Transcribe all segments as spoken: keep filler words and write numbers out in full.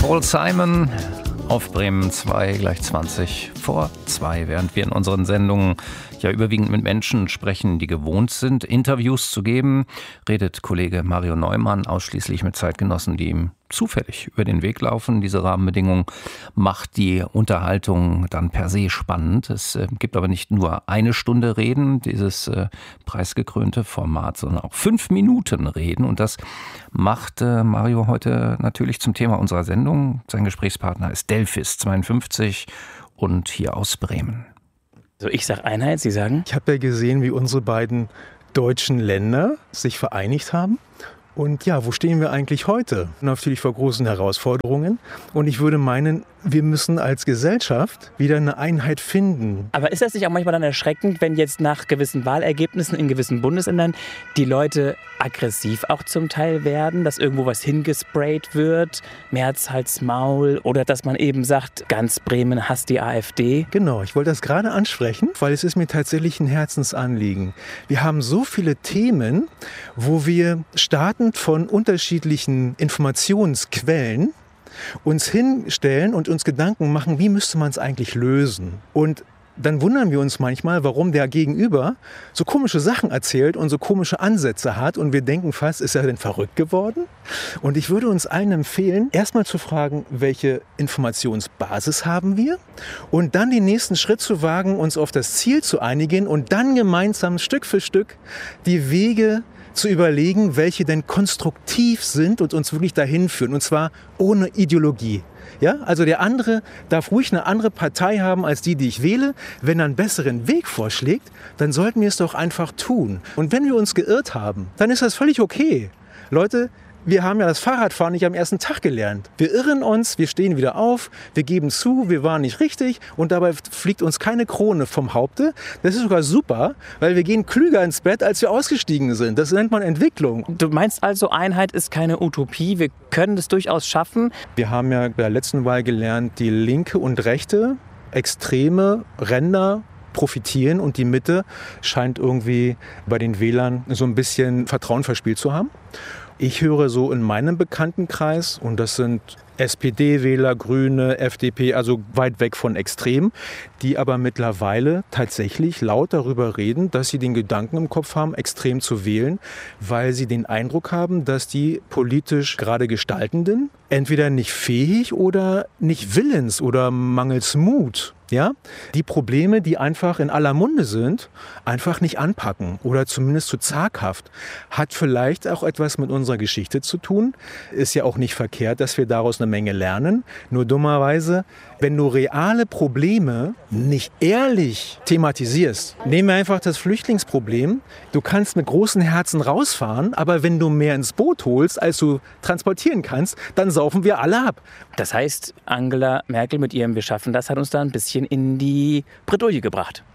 Paul Simon auf Bremen zwei, gleich zwanzig vor zwei, während wir in unseren Sendungen ja überwiegend mit Menschen sprechen, die gewohnt sind, Interviews zu geben, redet Kollege Mario Neumann ausschließlich mit Zeitgenossen, die ihm zufällig über den Weg laufen. Diese Rahmenbedingung macht die Unterhaltung dann per se spannend. Es äh, gibt aber nicht nur eine Stunde Reden, dieses äh, preisgekrönte Format, sondern auch fünf Minuten Reden. Und das macht äh, Mario heute natürlich zum Thema unserer Sendung. Sein Gesprächspartner ist Delphis, zweiundfünfzig und hier aus Bremen. So, ich sage Einheit, Sie sagen? Ich habe ja gesehen, wie unsere beiden deutschen Länder sich vereinigt haben. Und ja, wo stehen wir eigentlich heute? Natürlich vor großen Herausforderungen. Und ich würde meinen, wir müssen als Gesellschaft wieder eine Einheit finden. Aber ist das nicht auch manchmal dann erschreckend, wenn jetzt nach gewissen Wahlergebnissen in gewissen Bundesländern die Leute aggressiv auch zum Teil werden, dass irgendwo was hingesprayt wird, Merz Hals Maul, oder dass man eben sagt, ganz Bremen hasst die AfD? Genau, ich wollte das gerade ansprechen, weil es ist mir tatsächlich ein Herzensanliegen. Wir haben so viele Themen, wo wir startend von unterschiedlichen Informationsquellen uns hinstellen und uns Gedanken machen, wie müsste man es eigentlich lösen? Und dann wundern wir uns manchmal, warum der Gegenüber so komische Sachen erzählt und so komische Ansätze hat. Und wir denken fast, ist er denn verrückt geworden? Und ich würde uns allen empfehlen, erstmal zu fragen, welche Informationsbasis haben wir? Und dann den nächsten Schritt zu wagen, uns auf das Ziel zu einigen und dann gemeinsam Stück für Stück die Wege zu überlegen, welche denn konstruktiv sind und uns wirklich dahin führen. Und zwar ohne Ideologie. Ja, also der andere darf ruhig eine andere Partei haben als die, die ich wähle. Wenn er einen besseren Weg vorschlägt, dann sollten wir es doch einfach tun. Und wenn wir uns geirrt haben, dann ist das völlig okay. Leute, wir haben ja das Fahrradfahren nicht am ersten Tag gelernt. Wir irren uns, wir stehen wieder auf, wir geben zu, wir waren nicht richtig und dabei fliegt uns keine Krone vom Haupte. Das ist sogar super, weil wir gehen klüger ins Bett, als wir ausgestiegen sind. Das nennt man Entwicklung. Du meinst also, Einheit ist keine Utopie, wir können das durchaus schaffen? Wir haben ja bei der letzten Wahl gelernt, die Linke und Rechte, extreme Ränder profitieren und die Mitte scheint irgendwie bei den Wählern so ein bisschen Vertrauen verspielt zu haben. Ich höre so in meinem Bekanntenkreis, und das sind S P D-Wähler, Grüne, F D P, also weit weg von extrem, die aber mittlerweile tatsächlich laut darüber reden, dass sie den Gedanken im Kopf haben, extrem zu wählen, weil sie den Eindruck haben, dass die politisch gerade Gestaltenden entweder nicht fähig oder nicht willens oder mangels Mut, ja, die Probleme, die einfach in aller Munde sind, einfach nicht anpacken oder zumindest zu zaghaft. Hat vielleicht auch etwas mit unserer Geschichte zu tun. Ist ja auch nicht verkehrt, dass wir daraus eine Menge lernen. Nur dummerweise, wenn du reale Probleme nicht ehrlich thematisierst, nehmen wir einfach das Flüchtlingsproblem. Du kannst mit großen Herzen rausfahren, aber wenn du mehr ins Boot holst, als du transportieren kannst, dann saufen wir alle ab. Das heißt, Angela Merkel mit ihrem Wir schaffen das hat uns da ein bisschen in die Bredouille gebracht.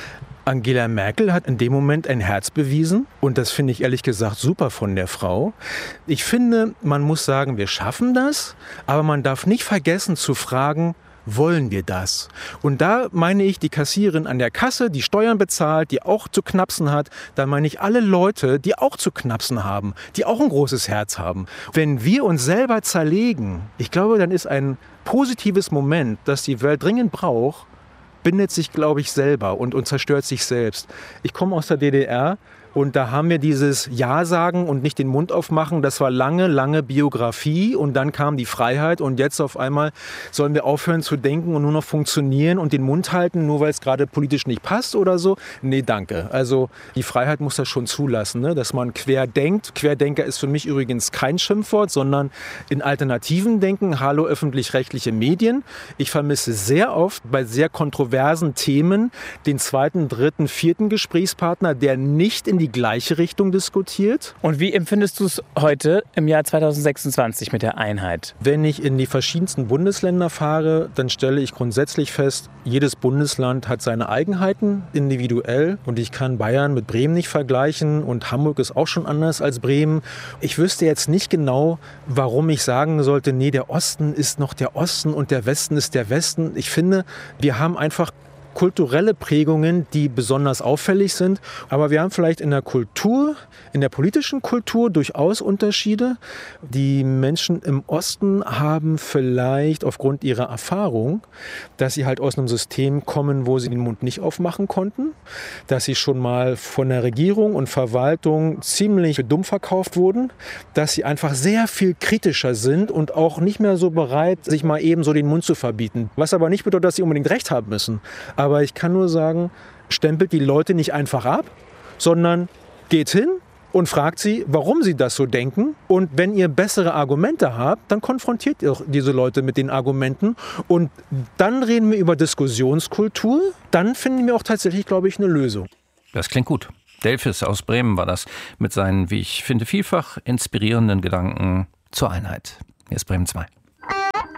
Angela Merkel hat in dem Moment ein Herz bewiesen und das finde ich ehrlich gesagt super von der Frau. Ich finde, man muss sagen, wir schaffen das, aber man darf nicht vergessen zu fragen, wollen wir das? Und da meine ich die Kassiererin an der Kasse, die Steuern bezahlt, die auch zu knapsen hat. Da meine ich alle Leute, die auch zu knapsen haben, die auch ein großes Herz haben. Wenn wir uns selber zerlegen, ich glaube, dann ist ein positives Moment, das die Welt dringend braucht, bindet sich, glaube ich, selber und, und zerstört sich selbst. Ich komme aus der D D R. Und da haben wir dieses Ja sagen und nicht den Mund aufmachen. Das war lange, lange Biografie und dann kam die Freiheit und jetzt auf einmal sollen wir aufhören zu denken und nur noch funktionieren und den Mund halten, nur weil es gerade politisch nicht passt oder so. Nee, danke. Also die Freiheit muss das schon zulassen, ne? Dass man quer denkt. Querdenker ist für mich übrigens kein Schimpfwort, sondern in Alternativen denken. Hallo öffentlich-rechtliche Medien. Ich vermisse sehr oft bei sehr kontroversen Themen den zweiten, dritten, vierten Gesprächspartner, der nicht in die die gleiche Richtung diskutiert. Und wie empfindest du es heute im Jahr zweitausendsechsundzwanzig mit der Einheit? Wenn ich in die verschiedensten Bundesländer fahre, dann stelle ich grundsätzlich fest, jedes Bundesland hat seine Eigenheiten individuell und ich kann Bayern mit Bremen nicht vergleichen und Hamburg ist auch schon anders als Bremen. Ich wüsste jetzt nicht genau, warum ich sagen sollte, nee, der Osten ist noch der Osten und der Westen ist der Westen. Ich finde, wir haben einfach kulturelle Prägungen, die besonders auffällig sind. Aber wir haben vielleicht in der Kultur, in der politischen Kultur durchaus Unterschiede. Die Menschen im Osten haben vielleicht aufgrund ihrer Erfahrung, dass sie halt aus einem System kommen, wo sie den Mund nicht aufmachen konnten, dass sie schon mal von der Regierung und Verwaltung ziemlich für dumm verkauft wurden, dass sie einfach sehr viel kritischer sind und auch nicht mehr so bereit, sich mal eben so den Mund zu verbieten. Was aber nicht bedeutet, dass sie unbedingt Recht haben müssen. Aber ich kann nur sagen, stempelt die Leute nicht einfach ab, sondern geht hin und fragt sie, warum sie das so denken. Und wenn ihr bessere Argumente habt, dann konfrontiert ihr diese Leute mit den Argumenten. Und dann reden wir über Diskussionskultur. Dann finden wir auch tatsächlich, glaube ich, eine Lösung. Das klingt gut. Delphis aus Bremen war das mit seinen, wie ich finde, vielfach inspirierenden Gedanken zur Einheit. Hier ist Bremen zwei.